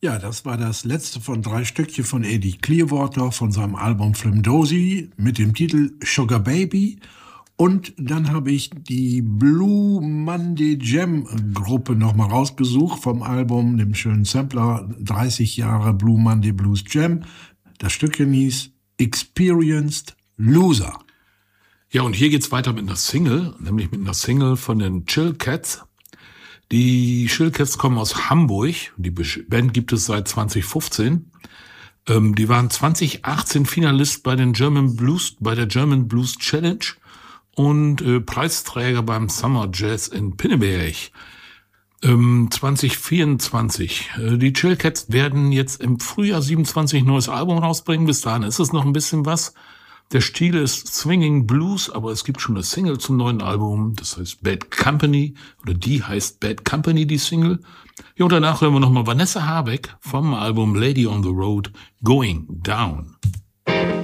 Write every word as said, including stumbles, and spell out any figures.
Ja, das war das letzte von drei Stückchen von Eddie Clearwater von seinem Album Flimdosi mit dem Titel Sugar Baby. Und dann habe ich die Blue Monday Jam Gruppe nochmal rausgesucht vom Album, dem schönen Sampler dreißig Jahre Blue Monday Blues Jam. Das Stückchen hieß Experienced Loser. Ja, und hier geht's weiter mit einer Single, nämlich mit einer Single von den Chill Cats. Die Chill Cats kommen aus Hamburg. Die Band gibt es seit zwanzig fünfzehn. Ähm, die waren zwanzig achtzehn Finalist bei den German Blues, bei der German Blues Challenge und äh, Preisträger beim Summer Jazz in Pinneberg. Ähm, zwanzig vierundzwanzig. Äh, die Chill Cats werden jetzt im Frühjahr siebenundzwanzig ein neues Album rausbringen. Bis dahin ist es noch ein bisschen was. Der Stil ist Swinging Blues, aber es gibt schon eine Single zum neuen Album. Das heißt Bad Company, oder die heißt Bad Company, die Single. Ja, und danach hören wir nochmal Vanessa Habeck vom Album Lady on the Road, Going Down.